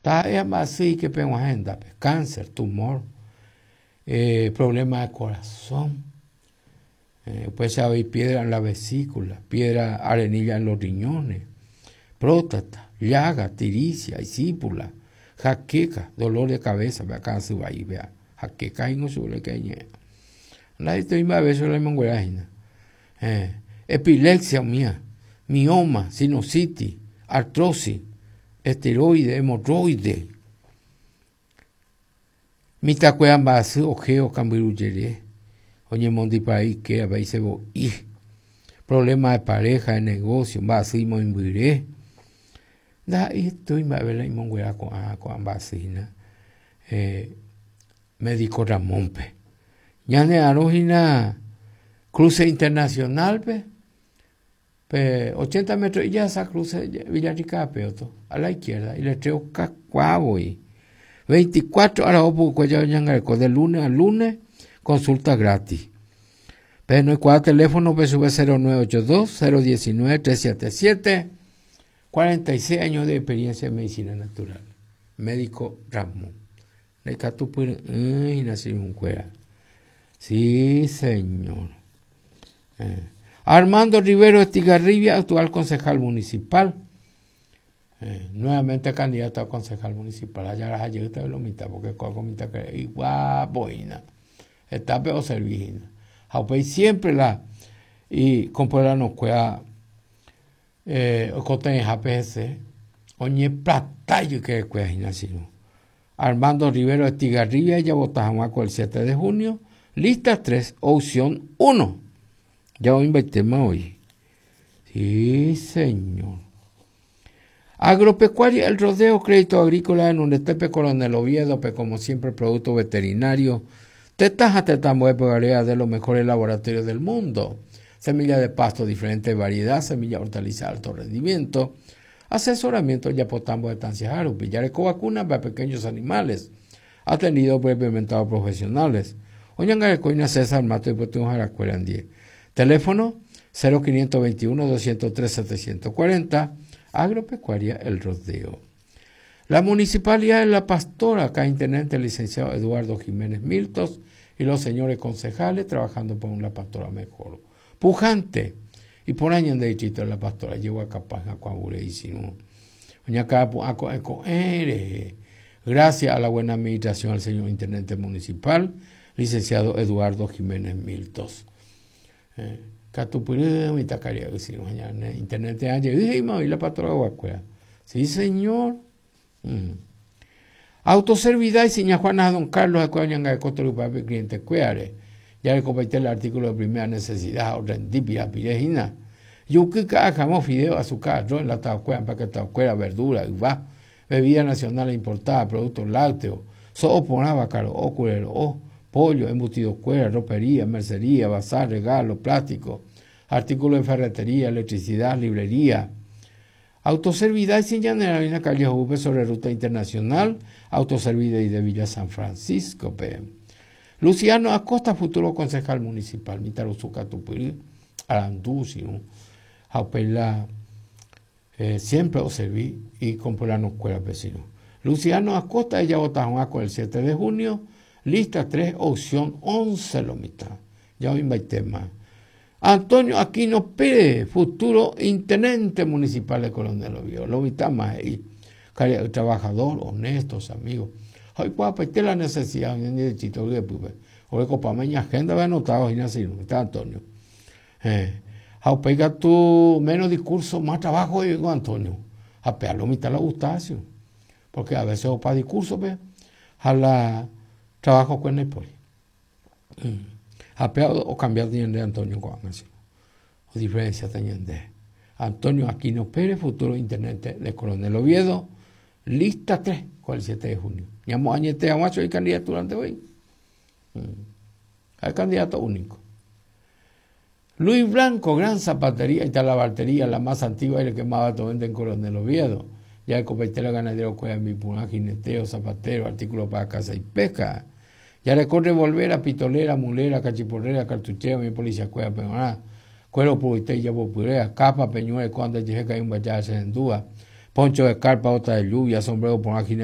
Está así que tengo agenda, cáncer, tumor, problemas de corazón, pues hay piedra en la vesícula, piedra arenilla en los riñones, próstata, llaga, tiricia, discípula, jaqueca, dolor de cabeza, vea acá se va ahí, vea, jaqueca y no suele que hay. La estoy más veces la manguerajina. Epilepsia mía, mioma, sinusitis, artrosis, esteroide, hemorroide. Mitacuean base, ojeo, cambiruyere. Oye, mondi país que a veces voy. Problemas de pareja, de negocio, base y moimbuiré. Da estoy más ver la imonguera con basina. Médico Ramón pe. Ya ne arojina cruce internacional pe 80 metros y ya esa cruce Villarrica peoto a la izquierda y le treo cacuavo y 24 horas de lunes a lunes consulta gratis. Pero no hay cuadro teléfono pe sube 0982 019 377 46 años de experiencia en medicina natural. Médico Ramón. Le catu puede y nací un cuera. Sí, señor. Armando Rivero Estigarribia, actual concejal municipal. Nuevamente candidato a concejal municipal. Allá las ayer usted lo mitad, porque con mitad que igual boina. Está peor servigina. Aunque siempre la y comprar no cuea coten APS. Oñe plata yo que cuea gimnasio. Armando Rivero Estigarribia, ya votamos el 7 de junio. Lista 3, opción 1. Ya voy a invitarme hoy. Sí, señor. Agropecuaria, el rodeo, crédito agrícola en Undetepe, Coronel Oviedo, como siempre, producto veterinario. Tetamuepe, de los mejores laboratorios del mundo. Semilla de pasto, diferente variedad, semilla hortaliza, alto rendimiento. Asesoramiento, ya potamos de estancias Aru, Villareco vacuna para pequeños animales. Atendido por implementados profesionales. Oñangarecoina César Mato y Potunja a la escuela en 10. Teléfono 0521-203-740. Agropecuaria El Rodeo. La Municipalidad de La Pastora, acá intendente el licenciado Eduardo Jiménez Miltos y los señores concejales trabajando por una pastora mejor. Pujante. Y por año de distrito de La Pastora, llevo a Capaz, a Coabure y Sinu. Gracias a la buena administración del señor intendente municipal, licenciado Eduardo Jiménez Miltos. Catupurú y Tacaria, internet ayer, y la pastora Guacuera. Sí, señor. Autoservidad y seña Juana Don Carlos, de Coañanga de Cotorupape, cliente Cueare. Ya le compartí el artículo de primera necesidad, rendipia, pirejina. Yuquica, jamón, fideo, azúcar, arroz, en la tacuera, para que tacuera, verdura, uva, bebida nacional importada, productos lácteos, soponaba caro, ocurero, pollo, embutido cuera, ropería, mercería, bazar, regalo, plástico, artículos de ferretería, electricidad, librería. Autoservidad y sin llanera en la calle Juve sobre ruta internacional, autoservidad y de Villa San Francisco, Luciano Acosta, futuro concejal municipal, Mitaruzuca Tupiri, Arandusi, Aupela, siempre os serví y comprarnos cuera vecino. Luciano Acosta, ella votaba con el 7 de junio, lista 3, opción 11, lo mitad. Ya os invité más. Antonio Aquino Pérez, futuro intendente municipal de Coronel Oviedo, lo mitad más ahí. Trabajador, honestos, amigos. Hoy puedo pedir la necesidad en el chito de pupe. Hoy copa mañana agenda había anotado y así, ¿no? Está Antonio. A pega tu menos discurso, más trabajo, digo Antonio. A pegar lo mitad la gustación. Porque a veces para discurso, ve, a la trabajo con el poli. A pegar o cambiar de Antonio con así. O diferencia también de Antonio Aquino Pérez, futuro intendente de Coronel Oviedo. Lista 3, con el 7 de junio. Llamo añete a macho y candidatura ante hoy. Hay candidato único. Luis Blanco, gran zapatería y talabartería, la más antigua y la que más barato vende en Coronel Oviedo. Ya el copetero ganadero cueva en Bipuna, jineteo, zapatero, artículos para caza y pesca. Ya recorre volver pitolera, mulera, cachiporrera, cartuchera, mi policía cueva, peoná, cuero purité, ya popurea, capa, peñuela, cuando llegue hay un bachar, se endúa. Poncho de carpa, otra de lluvia, sombrero por una